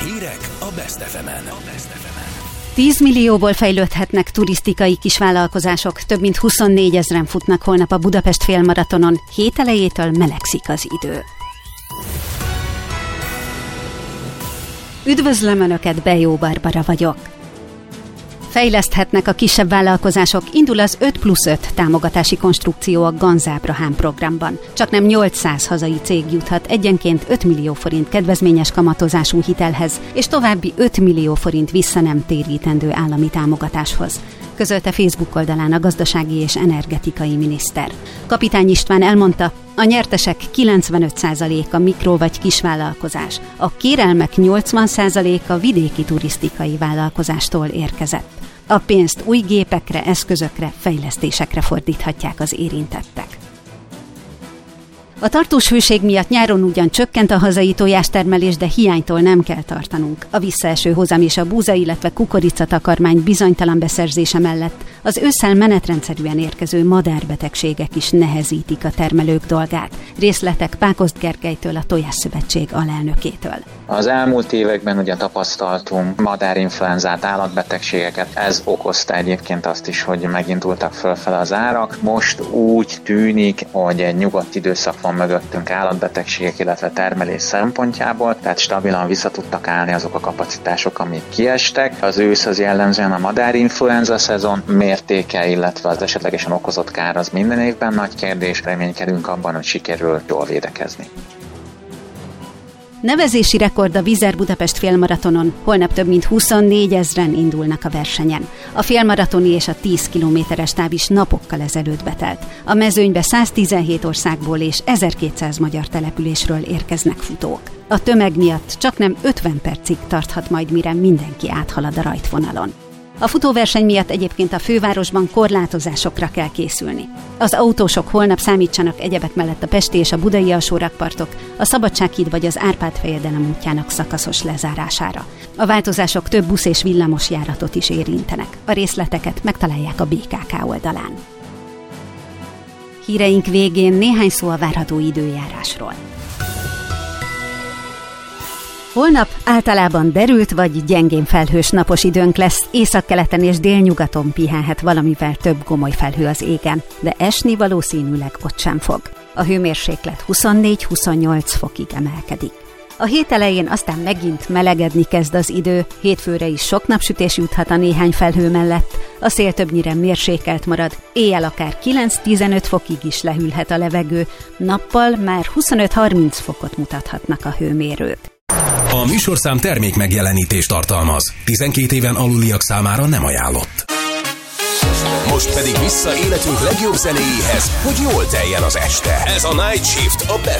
Hírek a Best FM-en. 10 millióból fejlődhetnek turisztikai kisvállalkozások, több mint 24 000 futnak holnap a Budapest félmaratonon, hét elejétől melegszik az idő. Üdvözlöm Önöket, Bejó Barbara vagyok. Fejleszthetnek a kisebb vállalkozások, indul az 5+5 támogatási konstrukció a Ganz Ábrahám programban. Csaknem 800 hazai cég juthat egyenként 5 millió forint kedvezményes kamatozású hitelhez, és további 5 millió forint vissza nem térítendő állami támogatáshoz, közölte Facebook oldalán a gazdasági és energetikai miniszter. Kapitány István elmondta, a nyertesek 95%-a mikro- vagy kisvállalkozás, a kérelmek 80%-a vidéki turisztikai vállalkozástól érkezett. A pénzt új gépekre, eszközökre, fejlesztésekre fordíthatják az érintettek. A tartós hőség miatt nyáron ugyan csökkent a hazai tojástermelés, de hiánytól nem kell tartanunk. A visszaeső hozam és a búza, illetve kukoricatakarmány bizonytalan beszerzése mellett az ősszel menetrendszerűen érkező madárbetegségek is nehezítik a termelők dolgát. Részletek Pákozd Gergelytől, a Tojásszövetség alelnökétől. Az elmúlt években ugye tapasztaltunk madárinfluenzát, állatbetegségeket. Ez okozta egyébként azt is, hogy megindultak fölfele az árak. Most úgy tűnik, hogy egy nyugodt időszak van mögöttünk állatbetegségek, illetve termelés szempontjából, tehát stabilan vissza tudtak állni azok a kapacitások, amik kiestek. Az ősz az jellemzően a madárinfluenza szezon mértéke, illetve az esetlegesen okozott kár az minden évben nagy kérdés. Reménykedünk abban, hogy sikerül jól védekezni. Nevezési rekord a Vizer Budapest félmaratonon, holnap több mint 24 000 indulnak a versenyen. A félmaratoni és a 10 kilométeres táv is napokkal ezelőtt betelt. A mezőnybe 117 országból és 1200 magyar településről érkeznek futók. A tömeg miatt csaknem 50 percig tarthat majd, mire mindenki áthalad a rajtvonalon. A futóverseny miatt egyébként a fővárosban korlátozásokra kell készülni. Az autósok holnap számítsanak egyebek mellett a pesti és a budai alsórakpartok, a Szabadsághíd vagy az Árpád-fejedelem útjának szakaszos lezárására. A változások több busz és villamos járatot is érintenek. A részleteket megtalálják a BKK oldalán. Híreink végén néhány szó a várható időjárásról. Holnap általában derült vagy gyengén felhős napos időnk lesz, északkeleten és délnyugaton pihenhet valamivel több gomoly felhő az égen, de esni valószínűleg ott sem fog. A hőmérséklet 24-28 fokig emelkedik. A hét elején aztán megint melegedni kezd az idő, hétfőre is sok napsütés juthat a néhány felhő mellett, a szél többnyire mérsékelt marad, éjjel akár 9-15 fokig is lehűlhet a levegő, nappal már 25-30 fokot mutathatnak a hőmérők. A műsorszám termék megjelenítést tartalmaz. 12 éven aluliak számára nem ajánlott. Most pedig vissza életünk legjobb zenéjéhez, hogy jól teljen az este. Ez a Night Shift a Best